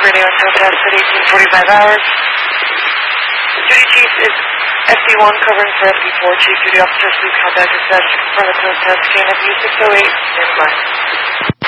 Radio Interpret at 1845 hours. Duty Chief is FD1 covering for FD4. Chief Duty Officer, please contact us to confirm the closed test. KNW 608, stand by.